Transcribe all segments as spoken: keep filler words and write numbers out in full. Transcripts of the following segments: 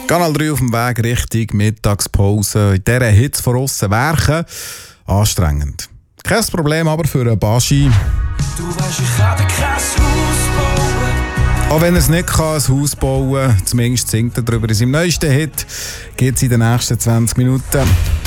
Kanal drei auf dem Weg Richtung Mittagspause. In dieser Hitze von aussen werken, anstrengend. Kein Problem aber für einen Baschi. Du weißt, ich kann kein Haus bauen. Auch wenn er es nicht kann, ein Haus bauen, zumindest singt er darüber. In seinem neuesten Hit geht es in den nächsten zwanzig Minuten.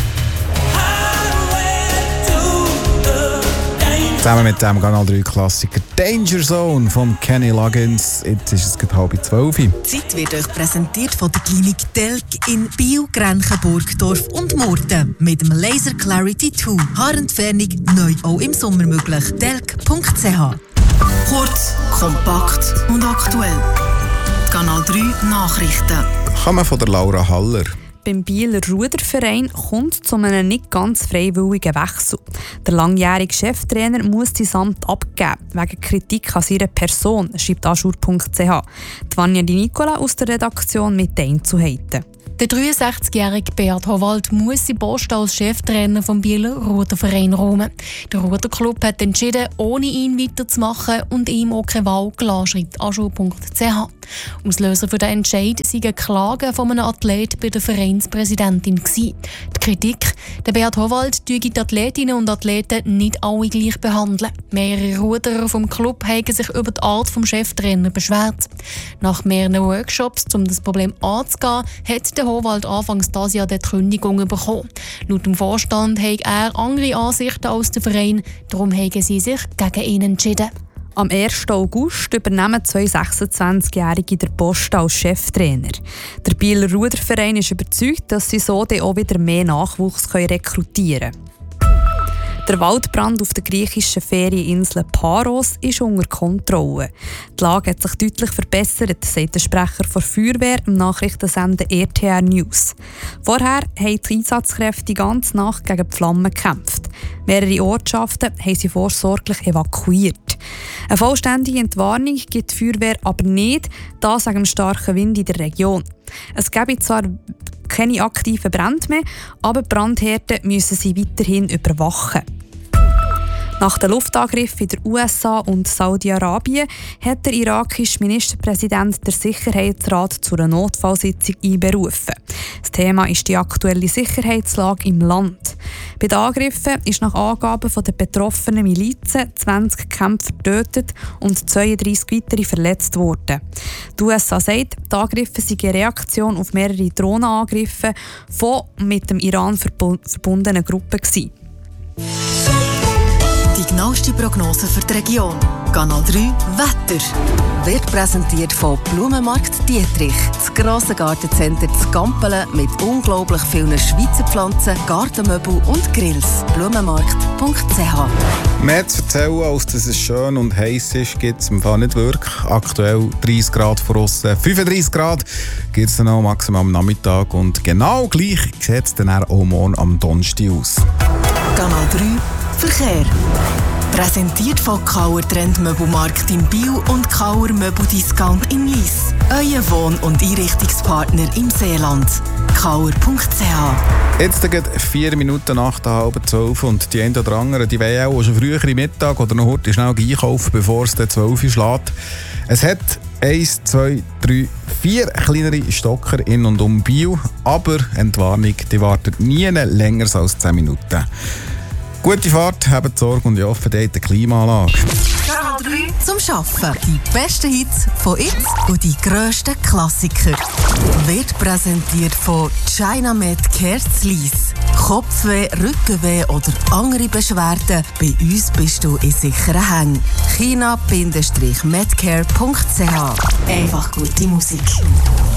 Zusammen mit dem Kanal drei Klassiker Danger Zone von Kenny Loggins. Jetzt ist es gerade halb zwölf. Die Zeit wird euch präsentiert von der Klinik Delk in Biel, Grenchen, Burgdorf und Murten. Mit dem Laser Clarity zwei. Haarentfernung neu auch im Sommer möglich. delk punkt c h. Kurz, kompakt und aktuell. Kanal drei Nachrichten. Kommen von der Laura Haller. Beim Bieler Ruderverein kommt zu einem nicht ganz freiwilligen Wechsel. Der langjährige Cheftrainer muss sein Amt abgeben, wegen Kritik an seiner Person, schreibt aschur punkt c h. Vanja Di Nicola aus der Redaktion mit den Einzelheiten. Der dreiundsechzigjährige Beat Howald muss seinen Posten als Cheftrainer vom Bieler Ruderverein räumen. Der Ruderclub hat entschieden, ohne ihn weiterzumachen und ihm auch keine Wahl gelassen, schreibt aschur punkt c h. Auslöser für den Entscheid waren Klagen von einem Athlet bei der Vereinspräsidentin. Die Kritik: der Beat Howald tue die Athletinnen und Athleten nicht alle gleich behandeln. Mehrere Ruderer vom Club haben sich über die Art des Cheftrainers beschwert. Nach mehreren Workshops, um das Problem anzugehen, hat der Howald anfangs dieses Jahr die Kündigung bekommen. Laut dem Vorstand hat er andere Ansichten als der Verein, darum haben sie sich gegen ihn entschieden. Am ersten August übernehmen zwei sechsundzwanzigjährige den Posten als Cheftrainer. Der Bieler Ruderverein ist überzeugt, dass sie so dann auch wieder mehr Nachwuchs rekrutieren können. Der Waldbrand auf der griechischen Ferieninsel Paros ist unter Kontrolle. Die Lage hat sich deutlich verbessert, sagt der Sprecher der Feuerwehr im Nachrichtensender R T R News. Vorher haben die Einsatzkräfte die ganze Nacht gegen die Flammen gekämpft. Mehrere Ortschaften haben sie vorsorglich evakuiert. Eine vollständige Entwarnung gibt die Feuerwehr aber nicht, das wegen dem starken Wind in der Region. Es gäbe zwar keine aktiven Brände mehr, aber die Brandherde müssen sie weiterhin überwachen. Nach den Luftangriffen in den U S A und Saudi-Arabien hat der irakische Ministerpräsident der Sicherheitsrat zu einer Notfallsitzung einberufen. Das Thema ist die aktuelle Sicherheitslage im Land. Bei den Angriffen ist nach Angaben der betroffenen Milizen zwanzig Kämpfer getötet und zweiunddreissig weitere verletzt worden. Die U S A sagt, die Angriffe seien eine Reaktion auf mehrere Drohnenangriffe von mit dem Iran verbundenen Gruppen gewesen. Die genaueste Prognose für die Region. Kanal drei Wetter. Wird präsentiert von Blumenmarkt Dietrich. Das grosse Gartencenter zu Gampelen mit unglaublich vielen Schweizer Pflanzen, Gartenmöbel und Grills. Blumenmarkt punkt c h. Mehr zu erzählen, als dass es schön und heiß ist, gibt es im Fall nicht wirklich. Aktuell dreißig Grad von aussen, fünfunddreissig Grad gibt es dann auch maximal am Nachmittag. Und genau gleich sieht es dann auch morgen am Donnerstag aus. Kanal drei Verkehr. Präsentiert von Kauer Trendmöbelmarkt in Biel und Kauer Möbeldiscount in Lyss. Euer Wohn- und Einrichtungspartner im Seeland. kauer punkt c h. Jetzt geht vier Minuten nach der halben zwölf und die einen oder anderen, die wollen auch schon früher im Mittag oder noch heute schnell einkaufen, bevor es dann zwölf Uhr schlägt. Es hat eins, zwei, drei, vier kleinere Stocker in und um Biel, aber Entwarnung, die wartet nie länger als zehn Minuten. Gute Fahrt, habt Sorge und ich hoffe, ihr habt eine Klimaanlage. Kanal drei zum Arbeiten. Die besten Hits von jetzt und die grössten Klassiker. Wird präsentiert von China-Med Care Lyss. Kopfweh, Rückenweh oder andere Beschwerden? Bei uns bist du in sicheren Hängen. china Bindestrich medcare punkt c h. Einfach gute Musik.